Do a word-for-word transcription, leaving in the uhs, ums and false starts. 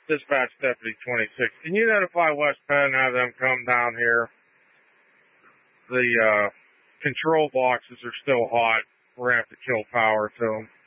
Dispatch Deputy twenty-six. Can you notify West Penn and have them come down here? The uh, control boxes are still hot. We're going to have to kill power to them.